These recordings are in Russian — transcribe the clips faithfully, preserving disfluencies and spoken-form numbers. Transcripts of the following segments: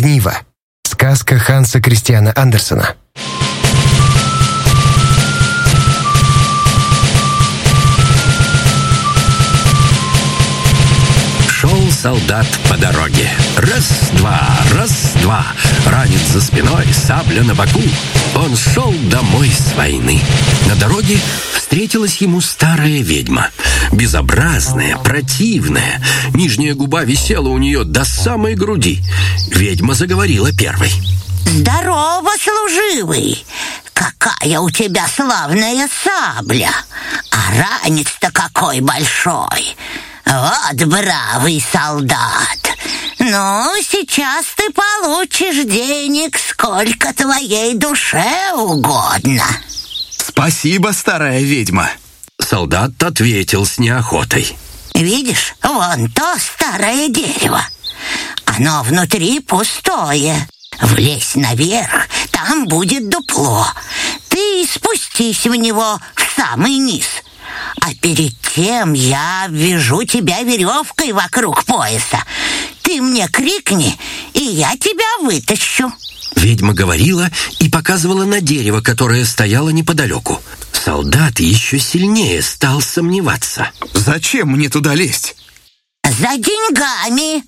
огниво. Сказка Ханса Кристиана Андерсена. Шел солдат по дороге. Раз-два, раз-два. Ранец за спиной, сабля на боку. Он шел домой с войны. На дороге встретилась ему старая ведьма. Безобразная, противная. Нижняя губа висела у нее до самой груди. Ведьма заговорила первой. «Здорово, служивый! Какая у тебя славная сабля! А ранец-то какой большой! Вот бравый солдат! Ну, сейчас ты получишь денег, сколько твоей душе угодно!» «Спасибо, старая ведьма!» Солдат ответил с неохотой. «Видишь, вон то старое дерево. Оно внутри пустое. Влезь наверх, там будет дупло. Ты спустись в него в самый низ. А перед тем я обвяжу тебя веревкой вокруг пояса. Ты мне крикни, и я тебя вытащу». Ведьма говорила и показывала на дерево, которое стояло неподалеку. Солдат еще сильнее стал сомневаться. «Зачем мне туда лезть?» «За деньгами.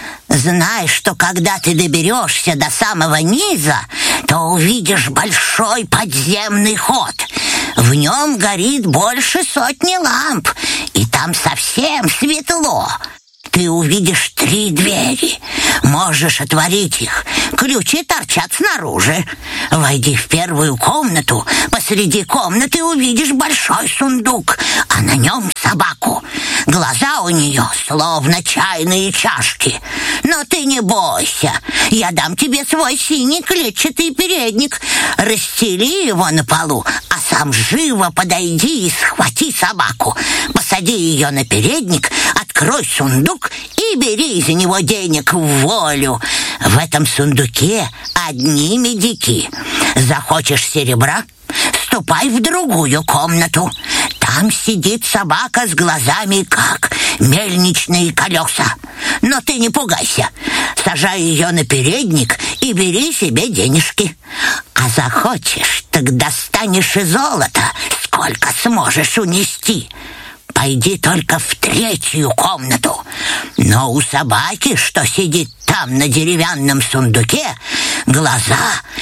Знай, что когда ты доберешься до самого низа, то увидишь большой подземный ход. В нем горит больше сотни ламп, и там совсем светло. Ты увидишь три двери. Можешь отворить их. Ключи торчат снаружи. Войди в первую комнату. Посреди комнаты увидишь большой сундук, а на нем собаку. Глаза у нее словно чайные чашки. Но ты не бойся. Я дам тебе свой синий клетчатый передник. Расстели его на полу, а сам живо подойди и схвати собаку. Посади ее на передник, открой сундук и бери из него денег в волю. В этом сундуке одни медики. Захочешь серебра? Ступай в другую комнату. Там сидит собака с глазами, как мельничные колеса. Но ты не пугайся. Сажай ее на передник и бери себе денежки. А захочешь, так достанешь и золото, сколько сможешь унести. Пойди только в третью комнату. Но у собаки, что сидит там на деревянном сундуке, глаза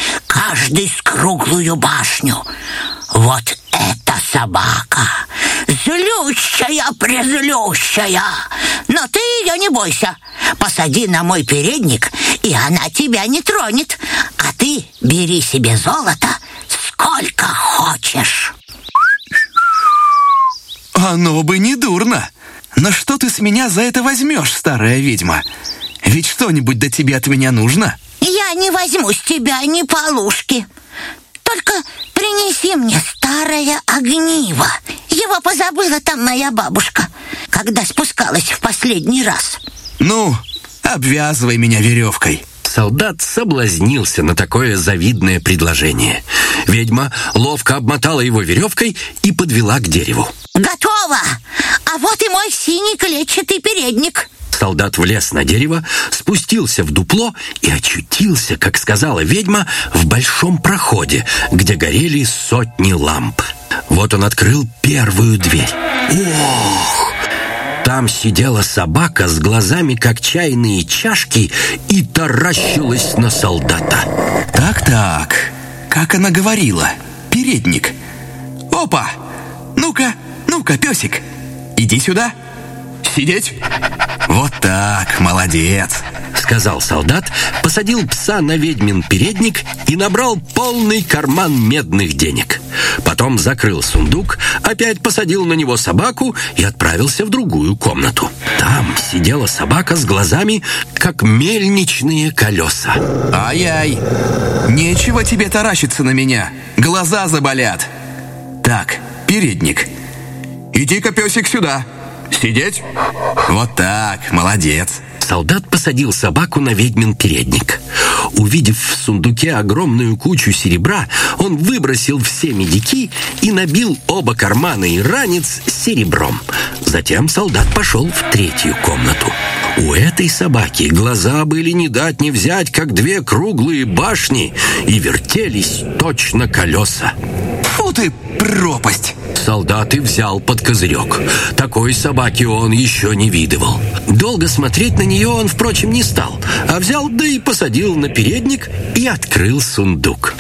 каждый с круглую башню. Вот эта собака, злющая-презлющая. Но ты ее не бойся. Посади на мой передник, и она тебя не тронет. А ты бери себе золото сколько хочешь». «Оно бы не дурно. Но что ты с меня за это возьмешь, старая ведьма? Ведь что-нибудь до тебя от меня нужно?» «Я не возьму с тебя ни полушки. Только принеси мне старое огниво. Его позабыла там моя бабушка, когда спускалась в последний раз». «Ну, обвязывай меня веревкой». Солдат соблазнился на такое завидное предложение. Ведьма ловко обмотала его веревкой и подвела к дереву. «Готово! А вот и мой синий клетчатый передник». Солдат влез на дерево, спустился в дупло и очутился, как сказала ведьма, в большом проходе, где горели сотни ламп. Вот он открыл первую дверь. Ох! Там сидела собака с глазами, как чайные чашки, и таращилась на солдата. «Так-так, как она говорила? Передник. Опа! Ну-ка, ну-ка, песик, иди сюда. Сидеть. Вот так, молодец», — сказал солдат, посадил пса на ведьмин передник и набрал полный карман медных денег. Потом закрыл сундук, опять посадил на него собаку и отправился в другую комнату. Там сидела собака с глазами, как мельничные колеса. «Ай-яй, нечего тебе таращиться на меня, глаза заболят. Так, передник. Иди-ка, песик, сюда. Сидеть. Вот так, молодец». Солдат посадил собаку на ведьмин передник. Увидев в сундуке огромную кучу серебра, он выбросил все медики и набил оба кармана и ранец серебром. Затем солдат пошел в третью комнату. У этой собаки глаза были не дать не взять, как две круглые башни, и вертелись точно колеса. Фу ты, пропасть! Солдат и взял под козырек. Такой собаки он еще не видывал. Долго смотреть на нее он, впрочем, не стал, а взял, да и посадил на передник и открыл сундук.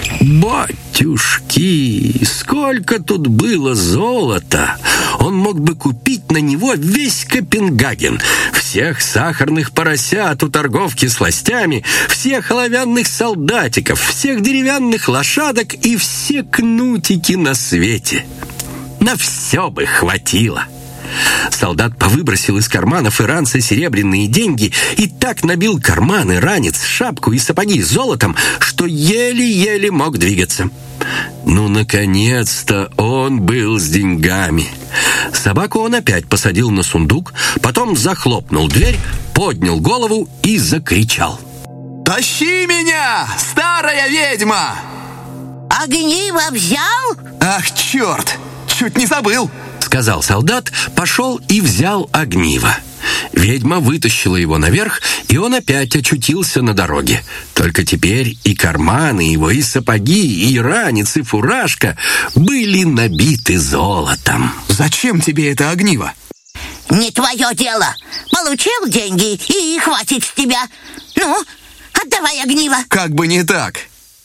Батюшки, сколько тут было золота! Он мог бы купить на него весь Копенгаген, всех сахарных поросят у торговки сластями, всех оловянных солдатиков, всех деревянных лошадок и все кнутики на свете. На все бы хватило. Солдат повыбросил из карманов и ранца серебряные деньги и так набил карманы, ранец, шапку и сапоги золотом, что еле-еле мог двигаться. Ну, наконец-то он был с деньгами. Собаку он опять посадил на сундук, потом захлопнул дверь, поднял голову и закричал: «Тащи меня, старая ведьма!» Огниво взял? «Ах, черт! Чуть не забыл!» — сказал солдат, пошел и взял огниво. Ведьма вытащила его наверх, и он опять очутился на дороге. Только теперь и карманы его, и сапоги, и ранец, и фуражка были набиты золотом. «Зачем тебе это огниво?» Не твое дело. Получил деньги, и хватит с тебя. Ну, отдавай огниво. «Как бы не так.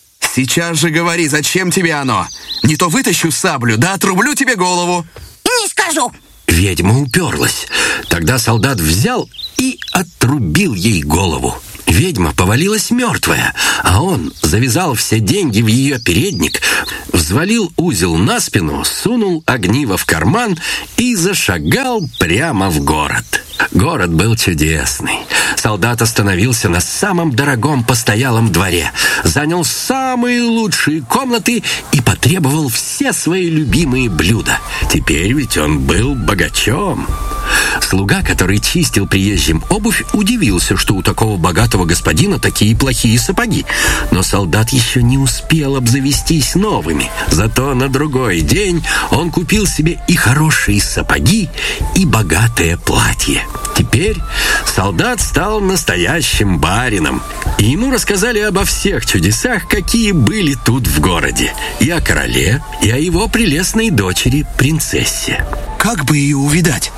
Сейчас же говори, зачем тебе оно? Не то вытащу саблю, да отрублю тебе голову». Не скажу. Ведьма уперлась. Тогда солдат взял и отрубил ей голову. Ведьма повалилась мертвая, а он завязал все деньги в ее передник, взвалил узел на спину, сунул огниво в карман и зашагал прямо в город. Город был чудесный. Солдат остановился на самом дорогом постоялом дворе, занял самые лучшие комнаты и потребовал все свои любимые блюда. Теперь ведь он был богачом. Слуга, который чистил приезжим обувь, удивился, что у такого богатого господина такие плохие сапоги. Но солдат еще не успел обзавестись новыми. Зато на другой день он купил себе и хорошие сапоги, и богатое платье. Теперь солдат стал настоящим барином. И ему рассказали обо всех чудесах, какие были тут в городе. И о короле, и о его прелестной дочери, принцессе. «Как бы ее увидать?»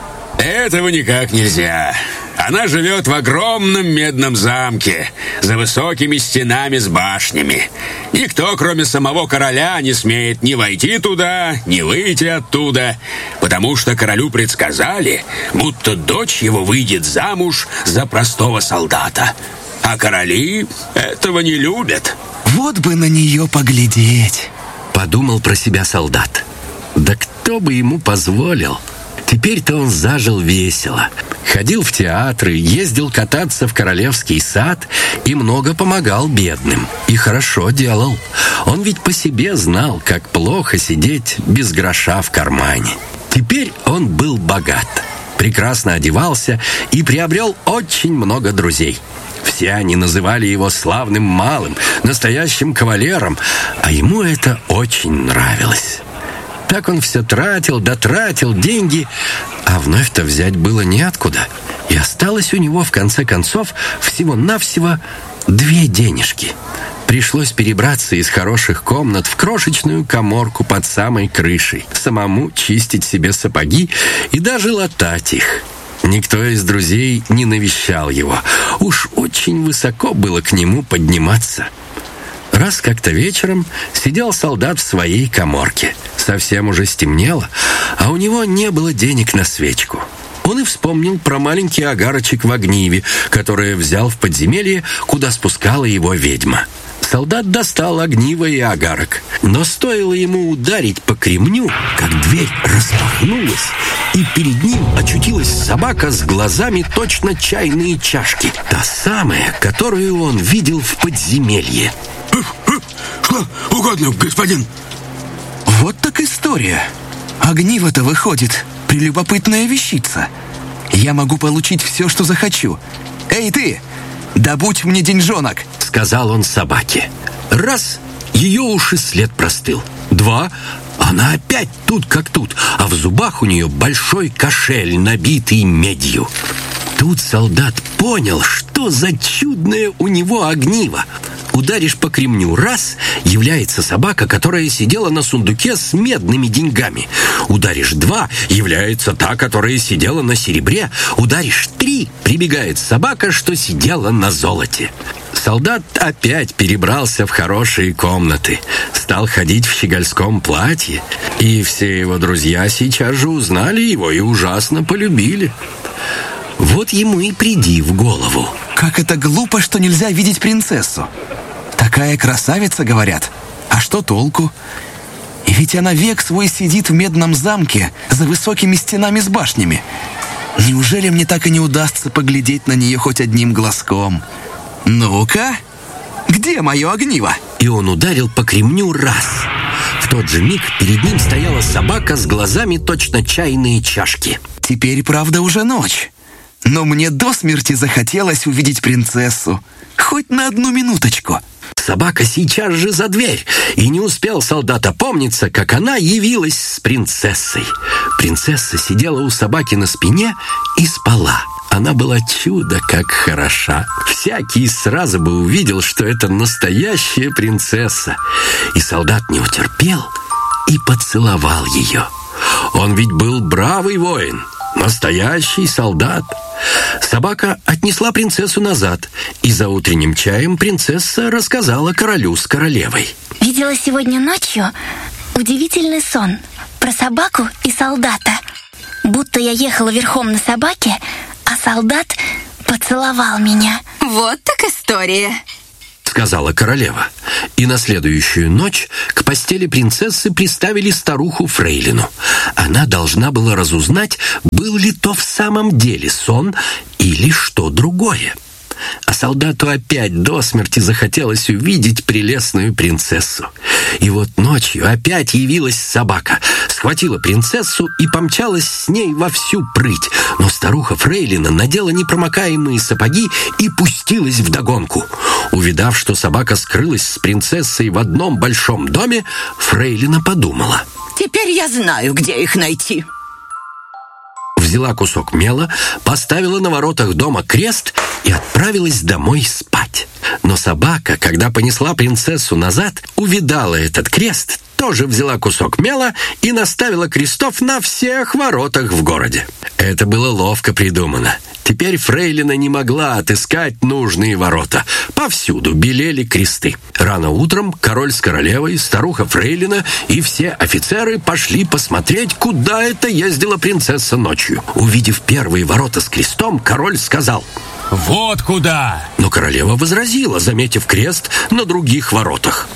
«Этого никак нельзя. Она живет в огромном медном замке, за высокими стенами с башнями. Никто, кроме самого короля, не смеет ни войти туда, ни выйти оттуда, потому что королю предсказали, будто дочь его выйдет замуж за простого солдата. А короли этого не любят». «Вот бы на нее поглядеть», — подумал про себя солдат. Да кто бы ему позволил? Теперь-то он зажил весело. Ходил в театры, ездил кататься в королевский сад и много помогал бедным. И хорошо делал. Он ведь по себе знал, как плохо сидеть без гроша в кармане. Теперь он был богат, прекрасно одевался и приобрел очень много друзей. Все они называли его славным малым, настоящим кавалером, а ему это очень нравилось. Так он все тратил, дотратил деньги, а вновь-то взять было неоткуда. И осталось у него, в конце концов, всего-навсего две денежки. Пришлось перебраться из хороших комнат в крошечную каморку под самой крышей, самому чистить себе сапоги и даже латать их. Никто из друзей не навещал его. Уж очень высоко было к нему подниматься. Раз как-то вечером сидел солдат в своей каморке. Совсем уже стемнело, а у него не было денег на свечку. Он и вспомнил про маленький огарочек в огниве, который взял в подземелье, куда спускала его ведьма. Солдат достал огниво и огарок, но стоило ему ударить по кремню, как дверь распахнулась, и перед ним очутилась собака с глазами точно чайные чашки. Та самая, которую он видел в подземелье. «Что угодно, господин?» «Вот так история. Огниво-то выходит прелюбопытная вещица. Я могу получить все, что захочу. Эй ты, добудь мне деньжонок!» — сказал он собаке. Раз, ее уж и след простыл. Два, она опять тут как тут, а в зубах у нее большой кошель, набитый медью. Тут солдат понял, что за чудное у него огниво. Ударишь по кремню раз, является собака, которая сидела на сундуке с медными деньгами. Ударишь два, является та, которая сидела на серебре. Ударишь три, прибегает собака, что сидела на золоте. Солдат опять перебрался в хорошие комнаты, стал ходить в щегольском платье, и все его друзья сейчас же узнали его и ужасно полюбили. Вот ему и приди в голову. Как это глупо, что нельзя видеть принцессу. Такая красавица, говорят. А что толку? И ведь она век свой сидит в медном замке за высокими стенами с башнями. Неужели мне так и не удастся поглядеть на нее хоть одним глазком? Ну-ка, где мое огниво? И он ударил по кремню раз. В тот же миг перед ним стояла собака с глазами точно чайные чашки. Теперь, правда, уже ночь. Но мне до смерти захотелось увидеть принцессу. Хоть на одну минуточку. Собака сейчас же за дверь, и не успел солдат опомниться, как она явилась с принцессой. Принцесса сидела у собаки на спине и спала. Она была чудо как хороша. Всякий сразу бы увидел, что это настоящая принцесса. И солдат не утерпел и поцеловал ее. Он ведь был бравый воин, настоящий солдат. Собака отнесла принцессу назад, и за утренним чаем принцесса рассказала королю с королевой. Видела сегодня ночью удивительный сон про собаку и солдата. Будто я ехала верхом на собаке, а солдат поцеловал меня. Вот так история, сказала королева. И на следующую ночь к постели принцессы приставили старуху Фрейлину. Она должна была разузнать, был ли то в самом деле сон или что другое. А солдату опять до смерти захотелось увидеть прелестную принцессу. И вот ночью опять явилась собака, схватила принцессу и помчалась с ней во всю прыть. Но старуха Фрейлина надела непромокаемые сапоги и пустилась вдогонку. Увидав, что собака скрылась с принцессой в одном большом доме, Фрейлина подумала: теперь я знаю, где их найти. Взяла кусок мела, поставила на воротах дома крест и отправилась домой спать. Но собака, когда понесла принцессу назад, увидала этот крест, тоже взяла кусок мела и наставила крестов на всех воротах в городе. Это было ловко придумано. Теперь Фрейлина не могла отыскать нужные ворота. Повсюду белели кресты. Рано утром король с королевой, старуха Фрейлина и все офицеры пошли посмотреть, куда это ездила принцесса ночью. Увидев первые ворота с крестом, король сказал: «Вот куда!» Но королева возразила, заметив крест на других воротах.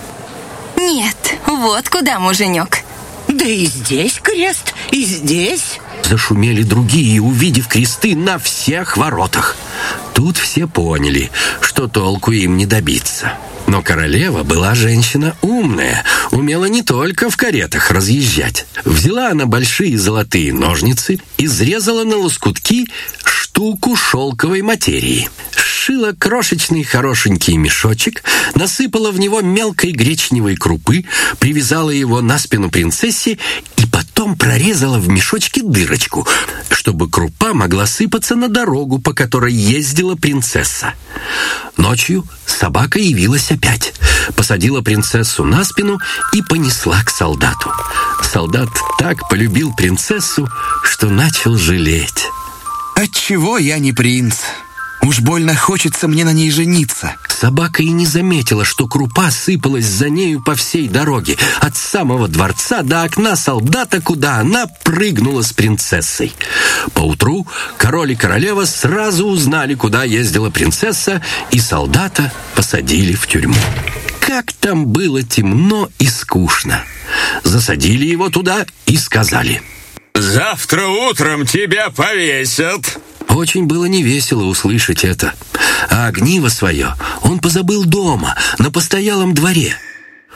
Нет, вот куда, муженек. Да и здесь крест, и здесь. Зашумели другие, увидев кресты на всех воротах. Тут все поняли, что толку им не добиться. Но королева была женщина умная, умела не только в каретах разъезжать. Взяла она большие золотые ножницы, изрезала на лоскутки штуку шелковой материи, сшила крошечный хорошенький мешочек, насыпала в него мелкой гречневой крупы, привязала его на спину принцессе и потом прорезала в мешочке дырочку, чтобы крупа могла сыпаться на дорогу, по которой ездила принцесса. Ночью собака явилась опять, посадила принцессу на спину и понесла к солдату. Солдат так полюбил принцессу, что начал жалеть. Отчего я не принц? Уж больно хочется мне на ней жениться. Собака и не заметила, что крупа сыпалась за нею по всей дороге, от самого дворца до окна солдата, куда она прыгнула с принцессой. Поутру король и королева сразу узнали, куда ездила принцесса, и солдата посадили в тюрьму. Как там было темно и скучно. Засадили его туда и сказали: «Завтра утром тебя повесят». Очень было невесело услышать это. А огниво свое он позабыл дома, на постоялом дворе.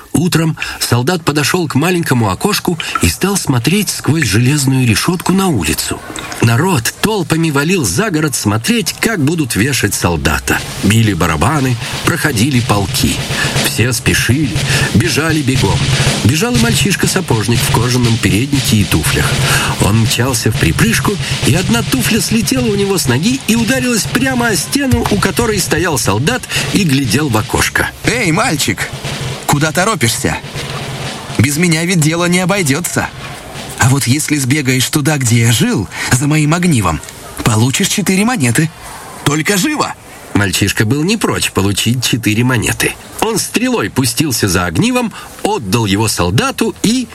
Утром солдат подошел к маленькому окошку и стал смотреть сквозь железную решетку на улицу. Народ толпами валил за город смотреть, как будут вешать солдата. Били барабаны, проходили полки. Все спешили, бежали бегом. Бежал и мальчишка-сапожник в кожаном переднике и туфлях. Он мчался в припрыжку, и одна туфля слетела у него с ноги и ударилась прямо о стену, у которой стоял солдат и глядел в окошко. «Эй, мальчик, куда торопишься? Без меня ведь дело не обойдется. А вот если сбегаешь туда, где я жил, за моим огнивом, получишь четыре монеты. Только живо!» Мальчишка был не прочь получить четыре монеты. Он стрелой пустился за огнивом, отдал его солдату и...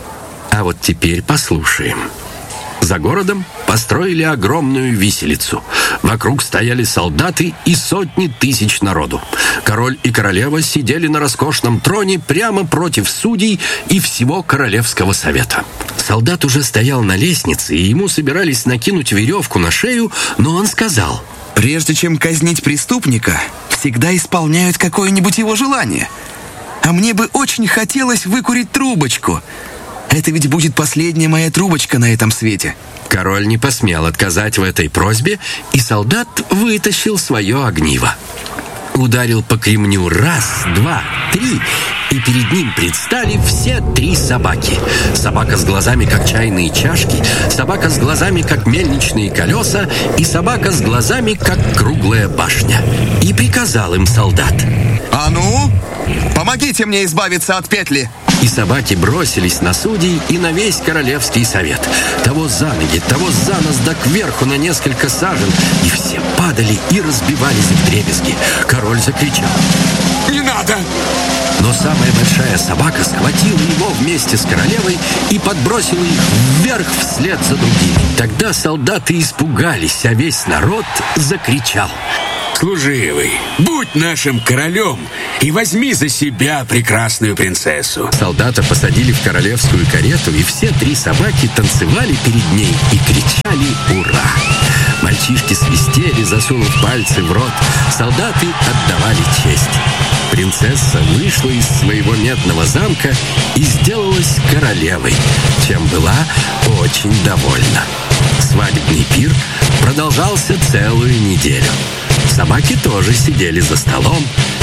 А вот теперь послушаем. За городом построили огромную виселицу. Вокруг стояли солдаты и сотни тысяч народу. Король и королева сидели на роскошном троне прямо против судей и всего Королевского совета. Солдат уже стоял на лестнице, и ему собирались накинуть веревку на шею, но он сказал: «Прежде чем казнить преступника, всегда исполняют какое-нибудь его желание. А мне бы очень хотелось выкурить трубочку. Это ведь будет последняя моя трубочка на этом свете». Король не посмел отказать в этой просьбе, и солдат вытащил свое огниво. Ударил по кремню раз, два, три, и перед ним предстали все три собаки. Собака с глазами, как чайные чашки, собака с глазами, как мельничные колеса, и собака с глазами, как круглая башня. И приказал им солдат: «А ну, помогите мне избавиться от петли!» И собаки бросились на судей и на весь Королевский совет. Того за ноги, того за нос, да кверху на несколько сажен. И все падали и разбивались вдребезги. Король закричал: «Не надо!» Но самая большая собака схватила его вместе с королевой и подбросила их вверх вслед за другими. Тогда солдаты испугались, а весь народ закричал: «Служивый, будь нашим королем и возьми за себя прекрасную принцессу!» Солдата посадили в королевскую карету, и все три собаки танцевали перед ней и кричали «Ура!». Мальчишки свистели, засунув пальцы в рот. Солдаты отдавали честь. Принцесса вышла из своего медного замка и сделалась королевой, чем была очень довольна. Свадебный пир продолжался целую неделю. Собаки тоже сидели за столом,